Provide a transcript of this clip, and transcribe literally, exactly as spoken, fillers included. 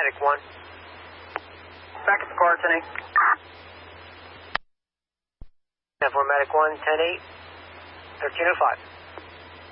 Medic one. Back at the car, ten eight. ten four Medic one, ten eight, thirteen oh five.